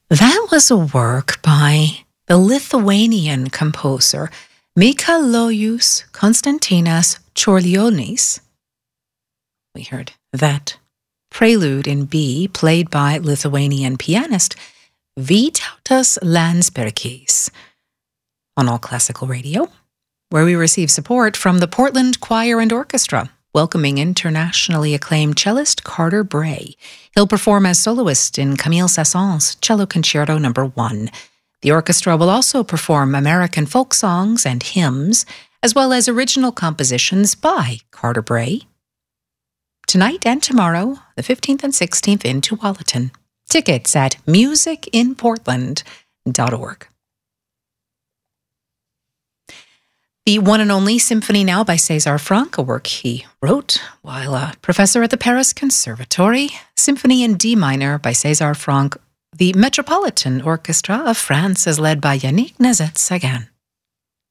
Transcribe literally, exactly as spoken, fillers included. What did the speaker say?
That was a work by the Lithuanian composer Mikalojus Konstantinas Čiurlionis. We heard that prelude in B, played by Lithuanian pianist Vytautas Landsbergis on All Classical Radio, where we receive support from the Portland Choir and Orchestra, welcoming internationally acclaimed cellist Carter Bray. He'll perform as soloist in Camille Saint-Saëns' Cello Concerto Number One. The orchestra will also perform American folk songs and hymns, as well as original compositions by Carter Bray. Tonight and tomorrow, the fifteenth and sixteenth in Tualatin. Tickets at music in portland dot org. The one and only Symphony Now by César Franck, a work he wrote while a professor at the Paris Conservatory. Symphony in D minor by César Franck. The Metropolitan Orchestra of France is led by Yannick Nézet-Séguin.